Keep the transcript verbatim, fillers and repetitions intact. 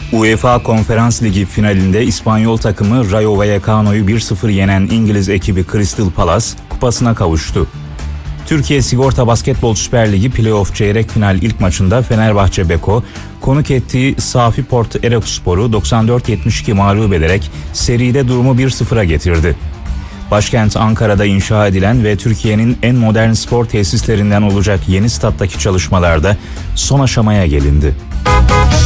UEFA Konferans Ligi finalinde İspanyol takımı Rayo Vallecano'yu bir sıfır yenen İngiliz ekibi Crystal Palace kupasına kavuştu. Türkiye Sigorta Basketbol Süper Ligi Playoff çeyrek final ilk maçında Fenerbahçe Beko konuk ettiği Safi Port Ereğlispor'u doksan dört yetmiş iki mağlup ederek seride durumu bir sıfıra getirdi. Başkent Ankara'da inşa edilen ve Türkiye'nin en modern spor tesislerinden olacak yeni stattaki çalışmalarda son aşamaya gelindi.